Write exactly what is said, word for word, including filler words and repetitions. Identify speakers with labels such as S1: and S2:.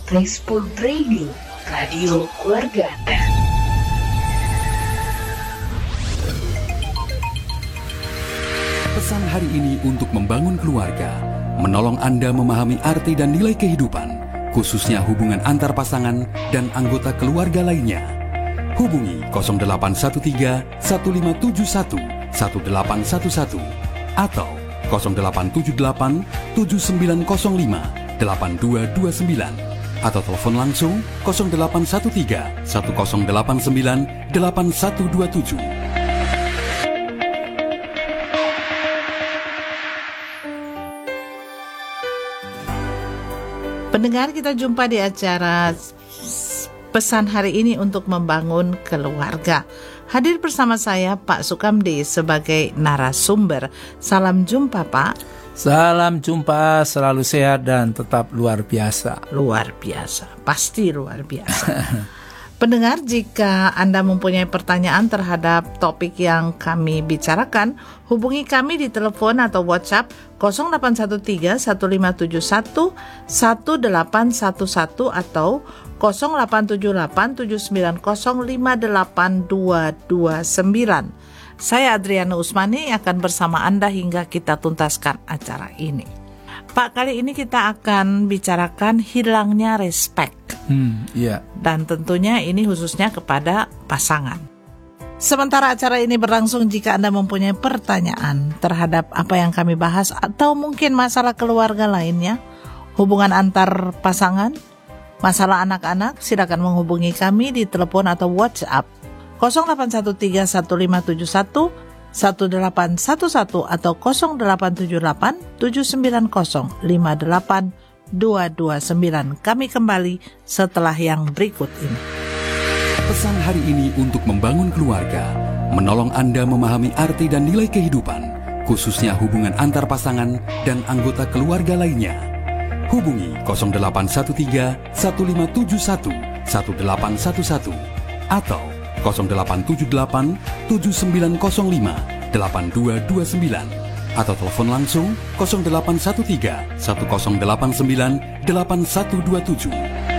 S1: Respon Radio, radio keluarga Anda.
S2: Pesan hari ini untuk membangun keluarga, menolong Anda memahami arti dan nilai kehidupan, khususnya hubungan antar pasangan dan anggota keluarga lainnya. Hubungi nol delapan satu tiga, satu lima tujuh satu, satu delapan satu satu atau nol delapan tujuh delapan, tujuh sembilan nol lima, delapan dua dua sembilan atau telepon langsung nol delapan satu tiga, satu nol delapan sembilan, delapan satu dua tujuh.
S3: Pendengar, kita jumpa di acara pesan hari ini untuk membangun keluarga. Hadir bersama saya Pak Sukamdi sebagai narasumber. Salam jumpa Pak.
S4: Salam jumpa, selalu sehat dan tetap luar biasa.
S3: Luar biasa, pasti luar biasa. Pendengar, jika Anda mempunyai pertanyaan terhadap topik yang kami bicarakan, hubungi kami di telepon atau WhatsApp nol delapan satu tiga, satu lima tujuh satu, satu delapan satu satu atau nol delapan tujuh delapan, tujuh sembilan nol lima delapan dua dua sembilan. Saya Adriana Usmani akan bersama Anda hingga kita tuntaskan acara ini. Pak, kali ini kita akan bicarakan hilangnya respect.
S4: Hmm, iya.
S3: Dan tentunya ini khususnya kepada pasangan. Sementara acara ini berlangsung, jika Anda mempunyai pertanyaan terhadap apa yang kami bahas atau mungkin masalah keluarga lainnya, hubungan antar pasangan, masalah anak-anak, silakan menghubungi kami di telepon atau WhatsApp nol delapan satu tiga, satu lima tujuh satu, satu delapan satu satu atau nol delapan tujuh delapan, tujuh sembilan nol lima delapan dua dua sembilan. Kami kembali setelah yang berikut ini.
S2: Pesan hari ini untuk membangun keluarga, menolong Anda memahami arti dan nilai kehidupan, khususnya hubungan antar pasangan dan anggota keluarga lainnya. Hubungi nol delapan satu tiga, satu lima tujuh satu, satu delapan satu satu atau nol delapan tujuh delapan, tujuh sembilan nol lima, delapan dua dua sembilan atau telepon langsung nol delapan satu tiga, satu nol delapan sembilan, delapan satu dua tujuh.